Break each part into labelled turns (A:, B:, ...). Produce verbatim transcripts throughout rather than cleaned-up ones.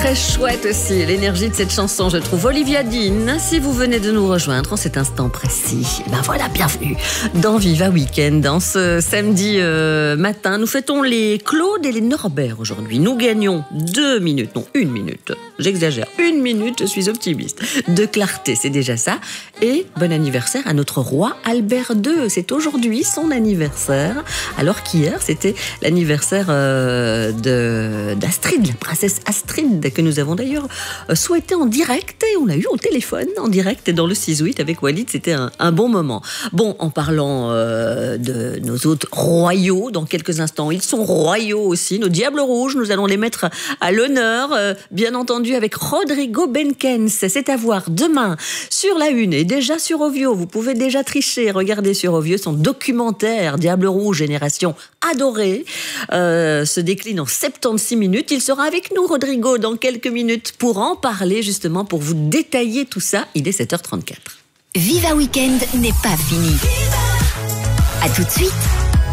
A: très chouette aussi, l'énergie de cette chanson, je trouve. Olivia Dean, si vous venez de nous rejoindre en cet instant précis, ben voilà, bienvenue dans Viva Weekend. Dans ce samedi euh, matin, nous fêtons les Claude et les Norbert aujourd'hui. Nous gagnons deux minutes, non une minute, j'exagère, une minute, je suis optimiste, de clarté, c'est déjà ça. Et bon anniversaire à notre roi Albert deux, c'est aujourd'hui son anniversaire, alors qu'hier c'était l'anniversaire euh, de, d'Astrid, la princesse Astrid, que nous avons d'ailleurs souhaité en direct, et on l'a eu au téléphone en direct et dans le six huit avec Walid, c'était un, un bon moment. Bon, en parlant euh, de nos autres royaux, dans quelques instants, ils sont royaux aussi, nos Diables Rouges, nous allons les mettre à l'honneur, euh, bien entendu avec Rodrigo Benkens, c'est à voir demain sur la une et déjà sur Ovio, vous pouvez déjà tricher, regardez sur Ovio son documentaire Diables Rouges, génération adorée, euh, se décline en soixante-seize minutes, il sera avec nous Rodrigo dans quelques minutes pour en parler justement, pour vous détailler tout ça. Il est sept heures trente-quatre.
B: Viva Weekend n'est pas fini. À tout de suite.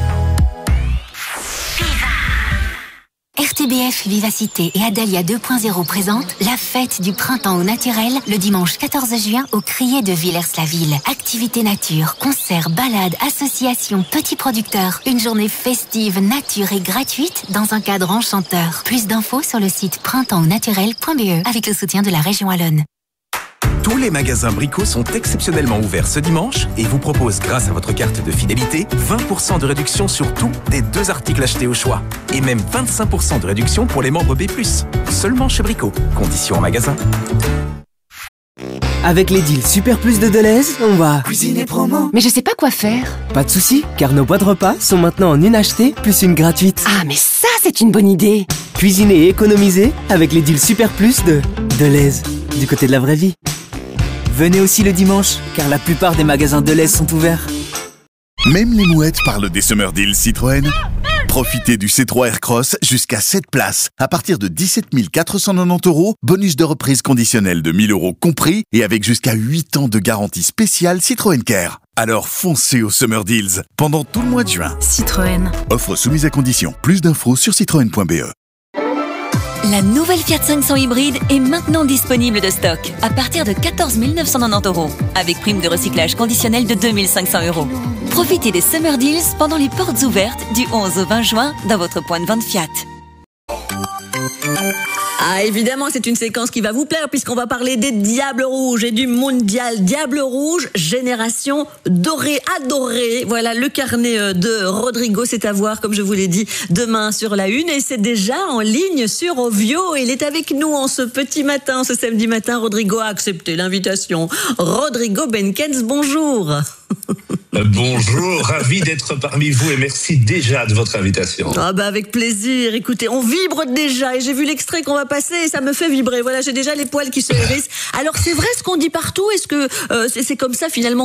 B: R T B F Vivacité et Adalia deux point zéro présentent la fête du printemps au naturel le dimanche quatorze juin au Crier de Villers-la-Ville. Activités nature, concerts, balades, associations, petits producteurs. Une journée festive, nature et gratuite dans un cadre enchanteur. Plus d'infos sur le site printemps au naturel point b e avec le soutien de la région Wallonne.
C: Tous les magasins Brico sont exceptionnellement ouverts ce dimanche et vous proposent, grâce à votre carte de fidélité, vingt pour cent de réduction sur tout des deux articles achetés au choix. Et même vingt-cinq pour cent de réduction pour les membres B plus. Seulement chez Brico. Conditions en magasin.
D: Avec les deals Super Plus de Deleuze, on va
E: cuisiner promo.
B: Mais je sais pas quoi faire.
D: Pas de soucis, car nos boîtes repas sont maintenant en une achetée plus une gratuite.
B: Ah, mais ça, c'est une bonne idée.
D: Cuisiner et économiser avec les deals Super Plus de Deleuze, du côté de la vraie vie. Venez aussi le dimanche, car la plupart des magasins Deleuze sont ouverts.
F: Même les mouettes parlent des Summer Deals Citroën. Profitez du C trois Aircross jusqu'à sept places, à partir de dix-sept mille quatre cent quatre-vingt-dix euros, bonus de reprise conditionnel de mille euros compris, et avec jusqu'à huit ans de garantie spéciale Citroën Care. Alors foncez aux Summer Deals, pendant tout le mois de juin.
B: Citroën.
F: Offre soumise à condition. Plus d'infos sur citroën point b e.
G: La nouvelle Fiat cinq cents hybride est maintenant disponible de stock à partir de quatorze mille neuf cent quatre-vingt-dix euros avec prime de recyclage conditionnelle de deux mille cinq cents euros. Profitez des Summer Deals pendant les portes ouvertes du onze au vingt juin dans votre point de vente Fiat.
A: Ah, évidemment, c'est une séquence qui va vous plaire puisqu'on va parler des Diables Rouges et du mondial Diables Rouges, génération dorée, adorée. Voilà, le carnet de Rodrigo, c'est à voir, comme je vous l'ai dit, demain sur la une. Et c'est déjà en ligne sur Ovio. Il est avec nous en ce petit matin, ce samedi matin. Rodrigo a accepté l'invitation. Rodrigo Benkens, bonjour.
H: Bonjour, ravi d'être parmi vous et merci déjà de votre invitation.
A: Ah bah avec plaisir, écoutez, on vibre déjà et j'ai vu l'extrait qu'on va passer et ça me fait vibrer, voilà, j'ai déjà les poils qui se hérissent. Alors c'est vrai ce qu'on dit partout, est-ce que euh, c'est, c'est comme ça finalement